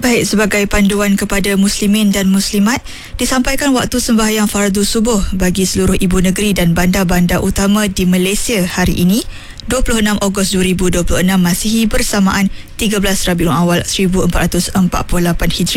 Baik, sebagai panduan kepada muslimin dan muslimat, disampaikan waktu sembahyang fardu subuh bagi seluruh ibu negeri dan bandar-bandar utama di Malaysia hari ini, 26 Ogos 2026 Masihi bersamaan 13 Rabiul Awal 1448 Hijriah.